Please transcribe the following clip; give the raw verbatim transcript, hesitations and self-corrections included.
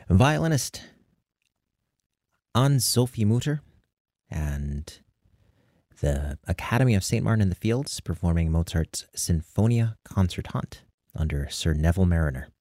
Violinist Anne-Sophie Mutter and the Academy of Saint Martin in the Fields performing Mozart's Sinfonia Concertante under Sir Neville Mariner.